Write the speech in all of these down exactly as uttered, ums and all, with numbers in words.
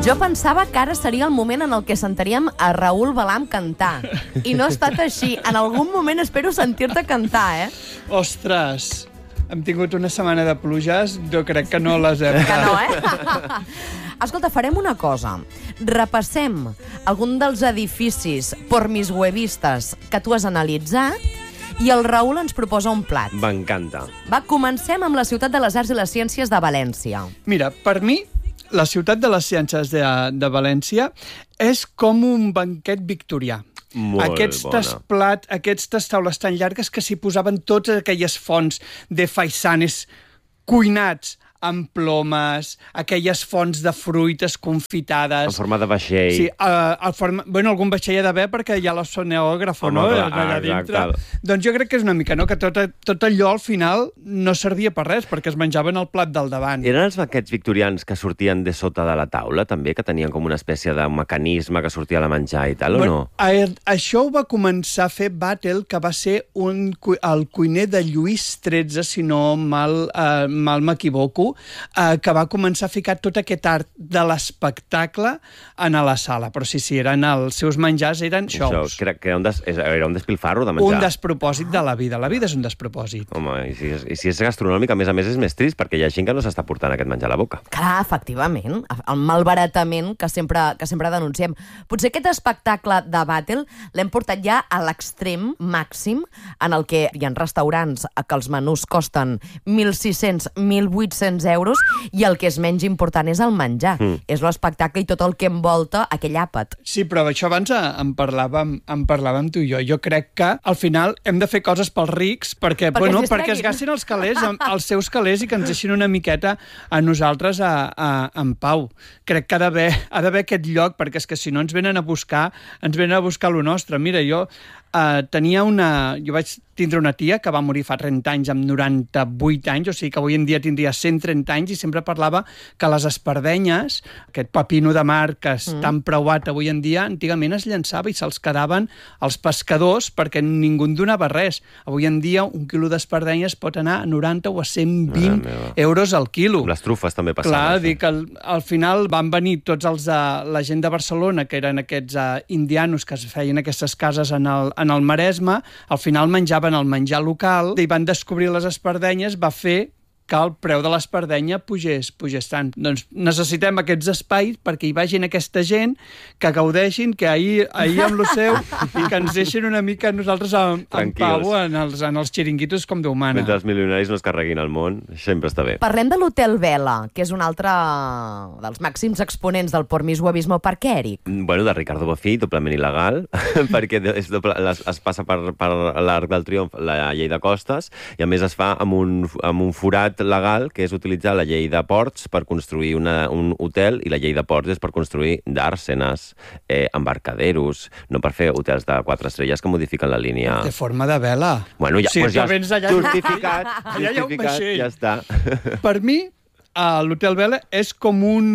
Jo pensava que ara seria el moment en el què sentaríem a Raül Balam cantar. I no ha estat així. En algun moment espero sentir-te cantar, eh? Ostres, hem tingut una setmana de pluges, jo crec que no les hem... Que no, eh? Escolta, farem una cosa. Repassem algun dels edificis pormishuevistes que tu has analitzat i el Raül ens proposa un plat. M'encanta. Va, comencem amb la Ciutat de les Arts i les Ciències de València. Mira, per mi, la Ciutat de les Ciències de, de València és com un banquet victorià. Molt Aquestes bona. plat, aquestes taules tan llargues que s'hi posaven totes aquelles fonts de faisanes cuinats amb plomes, aquelles fonts de fruites confitades... En forma de vaixell. Sí, uh, el forma... bueno, algun vaixell hi ha d'haver perquè hi ha l'oceanògrafo, no? Clar, Allà dintre. exacte. Doncs jo crec que és una mica, no? Que tot, tot allò al final no servia per res, perquè es menjaven el plat del davant. Eren els banquets victorians que sortien de sota de la taula, també, que tenien com una espècie de mecanisme que sortia a la menjar i tal, bueno, o no? A, això ho va començar a fer Battle, que va ser un, el cuiner de Lluís tretze, si no mal, uh, mal m'equivoco, uh, que va començar a ficar tot aquest art de l'espectacle en a la sala. Però sí, sí, eren els seus menjars, eren shows. Això, crec que era un, des, era un despilfarro de menjar. Un despropòsit de la vida. La vida és un despropòsit. Home, i si, és, i si és gastronòmic, a més a més és més trist, perquè hi ha gent que no s'està portant aquest menjar a la boca. Clar, efectivament, el malbaratament que sempre, que sempre denunciem. Potser aquest espectacle de Battle l'hem portat ja a l'extrem màxim, en el que hi ha restaurants que els menús costen mil sis-cents a mil vuit-cents euros i el que és menys important és el menjar. Mm. És l'espectacle i tot el que envolta aquell àpat. Sí, però això abans en parlàvem, en parlàvem tu i jo. Jo crec que al final hem de fer coses pels rics perquè, perquè, bueno, es perquè es gastin els calés, els seus calés i que ens deixin una miqueta a nosaltres a, a, en pau. Crec que ha d'haver ha d'haver aquest lloc, perquè és que si no ens venen a buscar, ens venen a buscar lo nostre. Mira, jo uh, tenia una... Jo vaig tindre una tia que va morir fa trenta anys amb noranta-vuit anys, o sigui que avui en dia tindria cent trenta anys, i sempre parlava que les espardenyes, aquest pepino de mar que és mm. tan preuat avui en dia, antigament es llançava i se'ls quedaven els pescadors perquè ningú en donava res. Avui en dia un quilo d'espardenyes pot anar a noranta o a cent vint euros al quilo. Les trufes també passaven. Clar, dir que al, al final van venir tots els de la gent de Barcelona, que eren aquests uh, indianos que es feien aquestes cases en el, en el Maresme, al final menjaven el menjar local i van descobrir les espardenyes, va fer que el preu de l'espardenya pugés, pugés tant. Doncs necessitem aquests espais perquè hi vagin aquesta gent que gaudeixin, que ahir, ahir amb lo seu i que ens deixin una mica nosaltres en, en pau en els, en els xiringuitos com Déu mana. Mentre els milionaris no es carreguin el món, sempre està bé. Parlem de l'Hotel Vela, que és un altre dels màxims exponents del pormishuevisme. Per què, Eric? Bueno, de Ricardo Bofill, doblement il·legal, perquè es, doble, es, es passa per, per l'Arc del Triomf, la llei de costes, i a més es fa amb un, amb un forat legal, que és utilitzar la llei de ports per construir una, un hotel, i la llei de ports és per construir dàrsenes, eh, embarcaderos, no per fer hotels de quatre estrelles que modifiquen la línia. De forma de vela. Bueno, ja, sí, pues ja allà... justificat, allà justificat, ja està. Per mi, uh, l'Hotel Vela és com un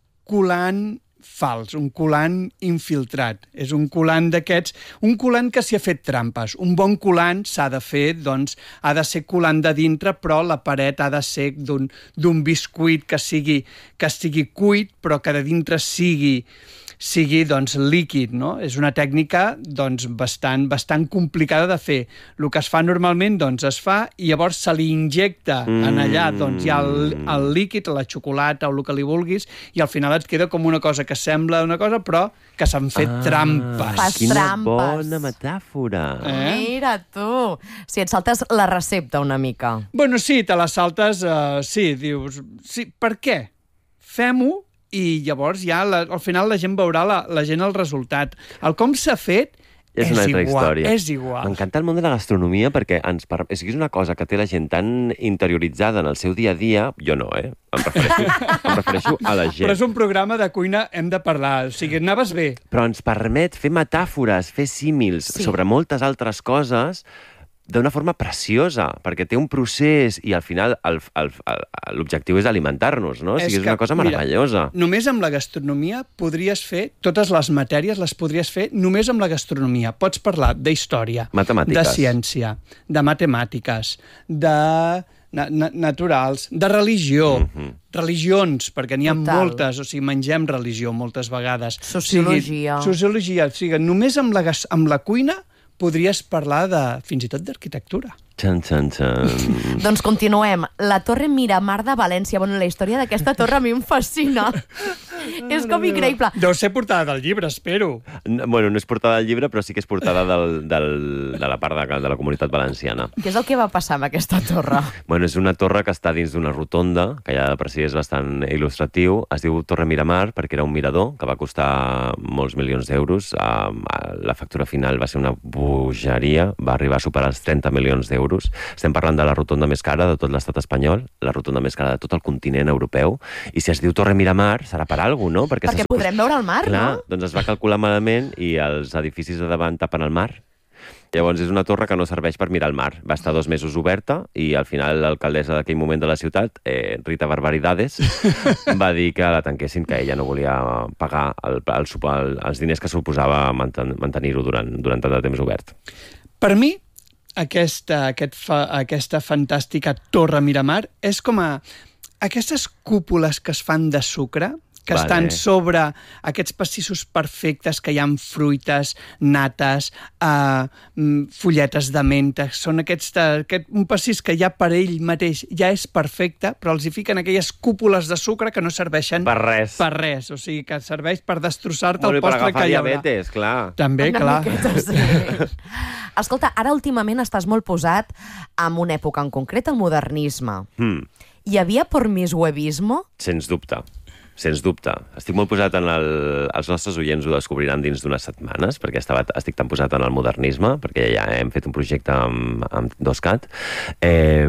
colant fals, un colant infiltrat. És un colant d'aquests, un colant que s'hi ha fet trampes. Un bon colant s'ha de fer, doncs, ha de ser colant de dintre, però la paret ha de ser d'un d'un biscuit que sigui, que estigui cuit, però que de dintre sigui sigui, doncs, líquid, no? És una tècnica, doncs, bastant, bastant complicada de fer. El que es fa normalment, doncs, es fa i llavors se li injecta mm. en allà, doncs, hi ha el, el líquid, la xocolata o el que li vulguis, i al final et queda com una cosa que sembla una cosa, però que s'han fet ah, trampes. Fas quina trampes. bona metàfora. Eh? Mira, tu. Si et saltes la recepta una mica. Bueno, sí, te la saltes, uh, sí, dius... Sí, per què? Fem-ho, i llavors ja la, al final la gent veurà la, la gent el resultat. El com s'ha fet és, és una altra igual, història. És igual. M'encanta el món de la gastronomia perquè ens per... és, és una cosa que té la gent tan interioritzada en el seu dia a dia. Jo no, eh? Em refereixo, em refereixo a la gent. Però és un programa de cuina, hem de parlar. O sigui, anaves bé. Però ens permet fer metàfores, fer símils sí. sobre moltes altres coses d'una forma preciosa, perquè té un procés i al final l'objectiu és alimentar-nos, no? O sigui, és, és una cosa meravellosa. Mira, només amb la gastronomia podries fer, totes les matèries les podries fer només amb la gastronomia. Pots parlar d'història, de ciència, de matemàtiques, de na na naturals, de religió, Mhm. religions, perquè n'hi ha Total. moltes, o sigui, mengem religió moltes vegades. Sociologia. O sigui, sociologia, o sigui, només amb la, gas- amb la cuina podries parlar de, fins i tot d'arquitectura. Xan, xan, xan. Doncs continuem. La Torre Miramar de València. Bueno, la història d'aquesta torre a mi em fascina. És com increïble. Deu ser portada del llibre, espero. No, bueno, no és portada del llibre, però sí que és portada del, del, de la part de, de la Comunitat Valenciana. Què és el que va passar amb aquesta torre? Bueno, és una torre que està dins d'una rotonda, que ja de per si és bastant il·lustratiu. Es diu Torre Miramar perquè era un mirador que va costar molts milions d'euros. La factura final va ser una bogeria, va arribar a superar els trenta milions d'euros. Estem parlant de la rotonda més cara de tot l'estat espanyol, la rotonda més cara de tot el continent europeu, i si es diu Torre Miramar serà per alguna cosa, no? Perquè s'es- podrem veure el mar, Clar, no? doncs es va calcular malament i els edificis de davant tapen el mar. Llavors és una torre que no serveix per mirar el mar. Va estar dos mesos oberta i al final l'alcaldessa d'aquell moment de la ciutat, eh, Rita Barbaridades, va dir que la tanquessin, que ella no volia pagar el, el, el, els diners que suposava manten, mantenir-ho durant, durant tant de temps obert. Per mi, aquesta, aquest fa, aquesta fantàstica Torre Miramar és com a aquestes cúpules que es fan de sucre, que Vale. estan sobre aquests pastissos perfectes, que hi ha fruites, nates, uh, fulletes de menta. Són aquests de, aquest, un pastís que ja per ell mateix ja és perfecte, però els hi fiquen aquelles cúpules de sucre que no serveixen Per res. per res. O sigui, que serveix per destrossar-te Bueno, el i per postre agafar que hi haurà. diabetes, clar. També, Una clar. miqueta, sí. Escolta, ara últimament estàs molt posat en una època en concret, el modernisme. Hmm. Hi havia pormishuevismo? Sens dubte. Sens dubte. Estic molt posat en el... Els nostres oients ho descobriran dins d'unes setmanes, perquè estava, estic tan posat en el modernisme, perquè ja hem fet un projecte amb, amb DosCat. Eh,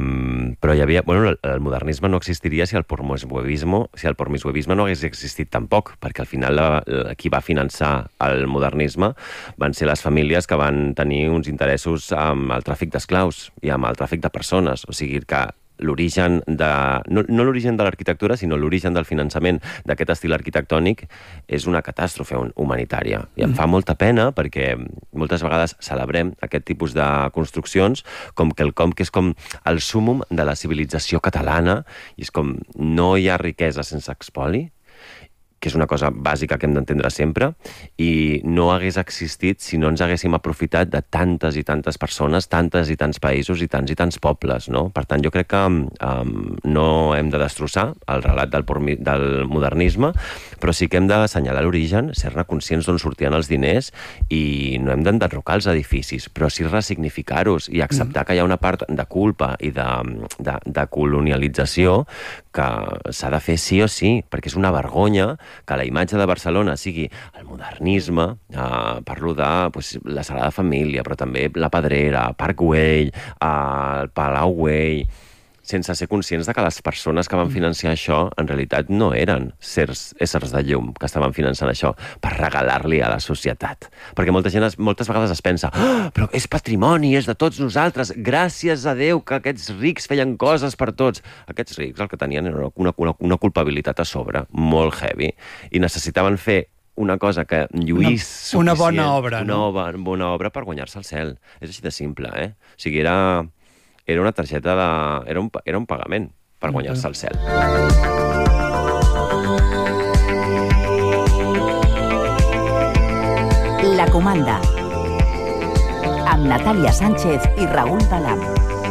però hi havia... Bueno, el, el modernisme no existiria si el pormishuevisme, si el pormishuevisme no hagués existit tampoc, perquè al final la, la, qui va finançar el modernisme van ser les famílies que van tenir uns interessos amb el tràfic d'esclaus i amb el tràfic de persones. O sigui que l'origen de... No, no l'origen de l'arquitectura, sinó l'origen del finançament d'aquest estil arquitectònic és una catàstrofe humanitària. I em fa molta pena perquè moltes vegades celebrem aquest tipus de construccions com quelcom que és com el súmum de la civilització catalana i és com no hi ha riquesa sense espoli, que és una cosa bàsica que hem d'entendre sempre, i no hagués existit si no ens haguéssim aprofitat de tantes i tantes persones, tantes i tants països i tants i tants pobles, no? Per tant, jo crec que um, no hem de destrossar el relat del, pormi, del modernisme, però sí que hem d'assenyalar l'origen, ser-ne conscients d'on sortien els diners i no hem d'enderrocar els edificis, però sí ressignificar-los i acceptar que hi ha una part de culpa i de, de, de colonialització que s'ha de fer sí o sí, perquè és una vergonya que la imatge de Barcelona sigui el modernisme, eh, parlo de pues, la Sagrada Família, però també la Pedrera, Parc Güell, eh, el Palau Güell, sense ser conscients de que les persones que van financiar això en realitat no eren sers, éssers de llum que estaven finançant això per regalar-li a la societat. Perquè molta gent, es, moltes vegades es pensa oh, però és patrimoni, és de tots nosaltres, gràcies a Déu que aquests rics feien coses per tots. Aquests rics el que tenien era una, una, una culpabilitat a sobre, molt heavy, i necessitaven fer una cosa que lluís una, una bona obra, una no? obra, bona obra per guanyar-se el cel. És així de simple, eh? O sigui, era... Era una targeta de... Era un, era un pagament per guanyar-se el cel. La comanda. Amb Natàlia Sánchez i Raül Balam.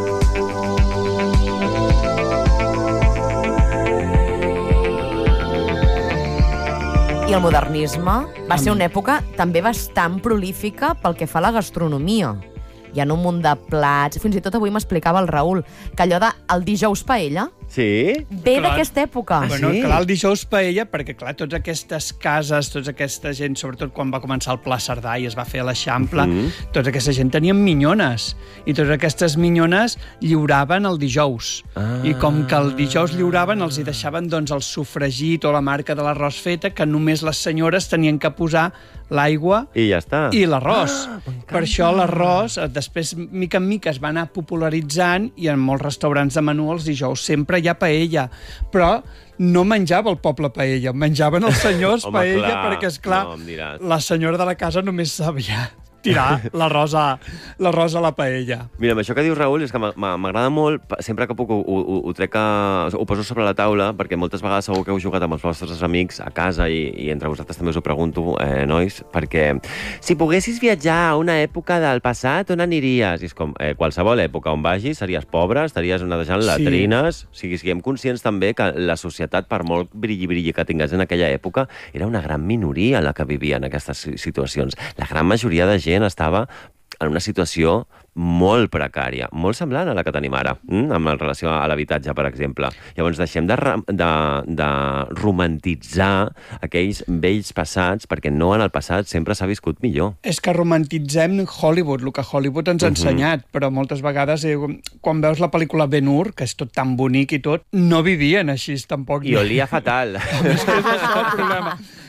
I el modernisme va ser una època també bastant prolífica pel que fa a la gastronomia. Hi ha un munt de plats. Fins i tot avui m'explicava el Raül que allò de el dijous paella Sí? ve Clar. d'aquesta època. Ah, Bueno, sí? clar, el dijous paella, perquè, clar, totes aquestes cases, tota aquesta gent, sobretot quan va començar el Pla Cerdà i es va fer a l'Eixample, Mhm. tota aquesta gent tenien minyones, i totes aquestes minyones lliuraven el dijous. Ah. I com que el dijous lliuraven, els hi deixaven doncs, el sofregit o la marca de l'arròs feta, que només les senyores tenien que posar l'aigua I ja està. i l'arròs. Ah, per això l'arròs, eh, després, mica en mica, es va anar popularitzant i en molts restaurants de menú els dijous sempre hi ha paella. Però no menjava el poble paella, menjaven els senyors Home, paella clar. perquè, esclar, No, em diràs. la senyora de la casa només sabia tirar l'arròs a, l'arròs a la paella. Mira, amb això que diu Raül és que m'agrada molt, sempre que puc ho, ho, ho trec a, ho poso sobre la taula, perquè moltes vegades segur que heu jugat amb els vostres amics a casa i, i entre vosaltres també us ho pregunto, eh, nois, perquè si poguessis viatjar a una època del passat, on aniries? I és com, eh, qualsevol època on vagis, series pobre, estaries netejant latrines, sí. O sigui, siguem conscients també que la societat, per molt brilli-brilli que tingués en aquella època, era una gran minoria la que vivia en aquestes situacions. La gran majoria de gent estava en una situació molt precària, molt semblant a la que tenim ara, mm? amb relació a l'habitatge, per exemple. Llavors, deixem de, de, de romantitzar aquells vells passats, perquè no en el passat sempre s'ha viscut millor. És que romantitzem Hollywood, el que Hollywood ens ha ensenyat, uh-huh. però moltes vegades, eh, quan veus la pel·lícula Ben-Hur, que és tot tan bonic i tot, no vivien així tampoc. I olia fatal. És que és això el problema.